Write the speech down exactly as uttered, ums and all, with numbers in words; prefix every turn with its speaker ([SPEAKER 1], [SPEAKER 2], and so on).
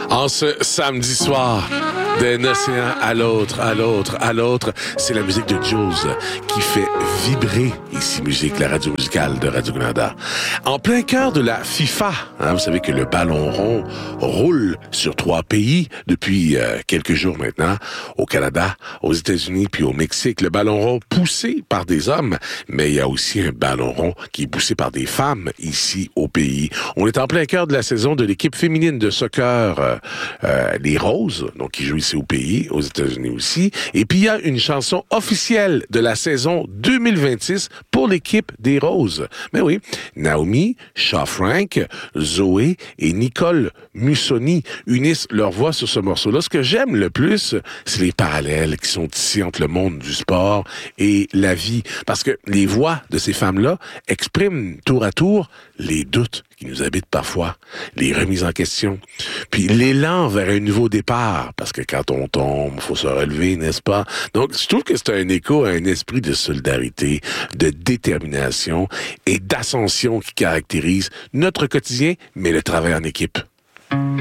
[SPEAKER 1] En ce samedi soir, d'un océan à l'autre, à l'autre, à l'autre, c'est la musique de Jules qui fait vibrer ici Musique, la radio musicale de Radio-Canada. En plein cœur de la FIFA, hein, vous savez que le ballon rond roule sur trois pays depuis euh, quelques jours maintenant, au Canada, aux États-Unis puis au Mexique. Le ballon rond poussé par des hommes, mais il y a aussi un ballon rond qui est poussé par des femmes ici au pays. On est en plein cœur de la saison de l'équipe féminine de soccer, euh, euh, les Roses, donc qui joue ici au pays, aux États-Unis aussi. Et puis il y a une chanson officielle de la saison deux mille vingt-six pour l'équipe des Roses. Mais oui, Naomi, Shaw-Frank, Zoé et Nicole Mussoni unissent leurs voix sur ce morceau-là. Ce que j'aime le plus, c'est les parallèles qui sont ici entre le monde du sport et la vie. Parce que les voix de ces femmes-là expriment tour à tour les doutes qui nous habitent parfois, les remises en question, puis l'élan vers un nouveau départ, parce que quand on tombe, faut se relever, n'est-ce pas? Donc, je trouve que c'est un écho à un esprit de solidarité, de détermination et d'ascension qui caractérise notre quotidien, mais le travail en équipe.